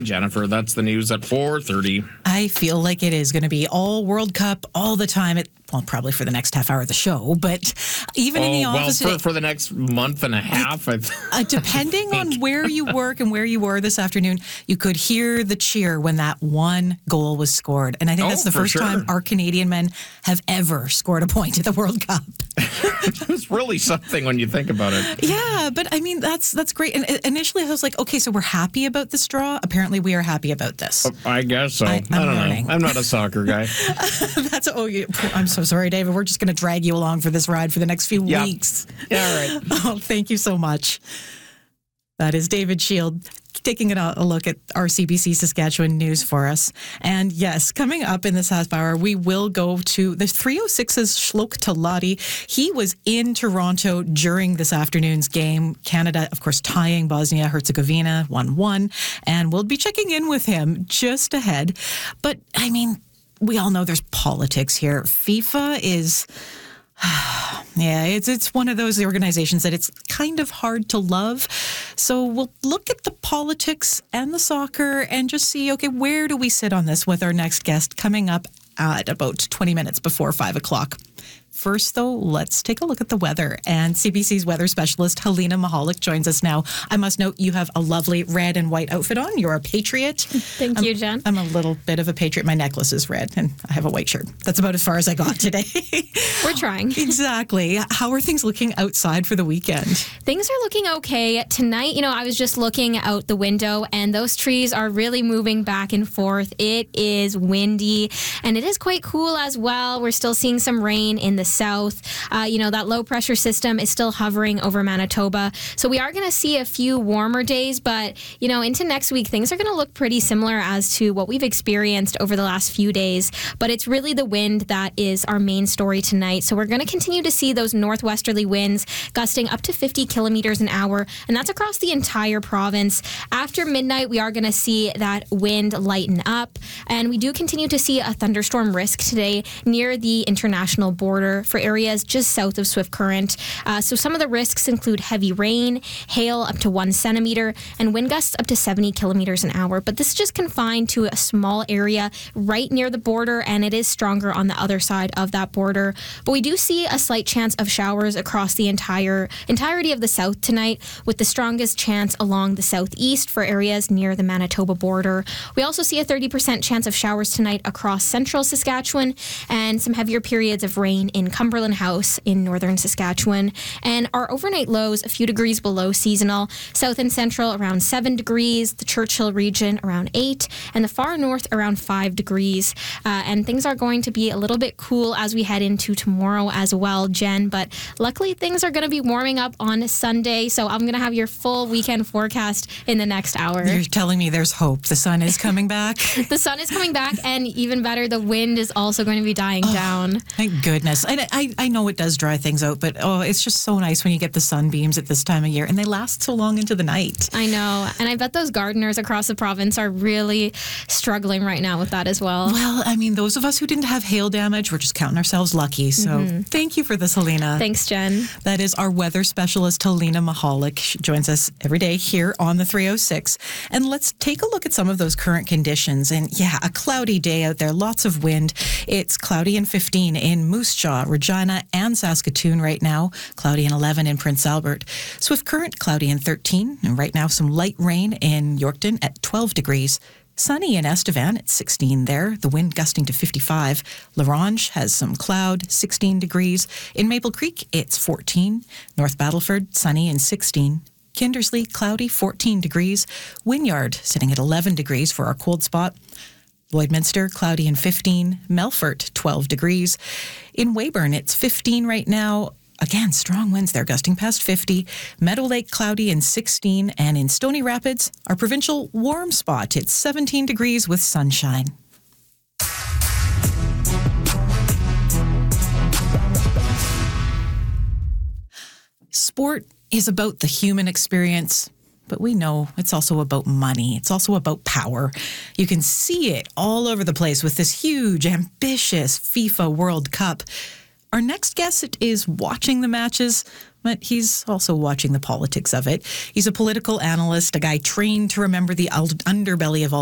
Jennifer, that's the news at 4:30. I feel like it is going to be all World Cup all the time. Well, probably for the next half hour of the show, but even in the office today, for the next month and a half. Depending on where you work and where you were this afternoon, you could hear the cheer when that one goal was scored. And I think that's the first time our Canadian men have ever scored a point at the World Cup. It's really something when you think about it. Yeah, but I mean, that's great. And initially I was like, okay, so we're happy about this draw. Apparently we are happy about this. I guess so. I don't know. I'm not a soccer guy. I'm so sorry, David. We're just going to drag you along for this ride for the next few weeks. Yeah, all right. Oh, thank you so much. That is David Shield taking a look at our CBC Saskatchewan news for us. And yes, coming up in this half hour, we will go to the 306's Shlok Talati. He was in Toronto during this afternoon's game. Canada, of course, tying Bosnia-Herzegovina 1-1. And we'll be checking in with him just ahead. But, I mean, we all know there's politics here. FIFA is... Yeah, it's one of those organizations that it's kind of hard to love. So we'll look at the politics and the soccer and just see, okay, where do we sit on this with our next guest coming up at about 20 minutes before 5 o'clock. First, though, let's take a look at the weather. And CBC's weather specialist, Helena Mahalik, joins us now. I must note you have a lovely red and white outfit on. You're a patriot. Thank you, Jen. I'm a little bit of a patriot. My necklace is red, and I have a white shirt. That's about as far as I got today. We're trying. Exactly. How are things looking outside for the weekend? Things are looking okay. Tonight, I was just looking out the window, and those trees are really moving back and forth. It is windy, and it is quite cool as well. We're still seeing some rain in the south. That low pressure system is still hovering over Manitoba. So we are going to see a few warmer days, but, into next week, things are going to look pretty similar as to what we've experienced over the last few days. But it's really the wind that is our main story tonight. So we're going to continue to see those northwesterly winds gusting up to 50 kilometers an hour, and that's across the entire province. After midnight, we are going to see that wind lighten up, and we do continue to see a thunderstorm risk today near the international border for areas just south of Swift Current. So some of the risks include heavy rain, hail up to 1 centimeter, and wind gusts up to 70 kilometers an hour. But this is just confined to a small area right near the border, and it is stronger on the other side of that border. But we do see a slight chance of showers across the entirety of the south tonight, with the strongest chance along the southeast for areas near the Manitoba border. We also see a 30% chance of showers tonight across central Saskatchewan, and some heavier periods of rain in Cumberland House in northern Saskatchewan. And our overnight lows a few degrees below seasonal. South and central around 7 degrees, the Churchill region around 8, and the far north around 5 degrees. And things are going to be a little bit cool as we head into tomorrow as well, Jen. But luckily things are going to be warming up on Sunday. So I'm going to have your full weekend forecast in the next hour. You're telling me there's hope. The sun is coming back? The sun is coming back, and even better, the wind is also going to be dying down. Thank goodness. I know it does dry things out, but it's just so nice when you get the sunbeams at this time of year, and they last so long into the night. I know, and I bet those gardeners across the province are really struggling right now with that as well. Well, I mean, those of us who didn't have hail damage, we're just counting ourselves lucky. So Thank you for this, Helena. Thanks, Jen. That is our weather specialist, Helena Mahalik. She joins us every day here on the 306. And let's take a look at some of those current conditions. And yeah, a cloudy day out there, lots of wind. It's cloudy and 15 in Moose Jaw, Regina, and Saskatoon right now. Cloudy and 11 in Prince Albert. Swift Current, cloudy and 13. And right now, some light rain in Yorkton at 12 degrees. Sunny in Estevan at 16 there, the wind gusting to 55. Larange has some cloud, 16 degrees. In Maple Creek, it's 14. North Battleford, sunny and 16. Kindersley, cloudy, 14 degrees. Wynyard, sitting at 11 degrees for our cold spot. Lloydminster, cloudy and 15. Melfort, 12 degrees. In Weyburn, it's 15 right now. Again, strong winds there, gusting past 50. Meadow Lake, cloudy and 16. And in Stony Rapids, our provincial warm spot, it's 17 degrees with sunshine. Sport is about the human experience, but we know it's also about money. It's also about power. You can see it all over the place with this huge, ambitious FIFA World Cup. Our next guest is watching the matches, but he's also watching the politics of it. He's a political analyst, a guy trained to remember the underbelly of all